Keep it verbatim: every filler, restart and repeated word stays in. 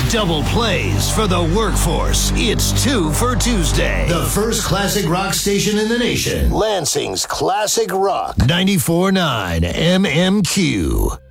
Double plays for the workforce. It's Two for Tuesday. The first classic rock station in the nation. Lansing's Classic Rock. ninety-four point nine M M Q.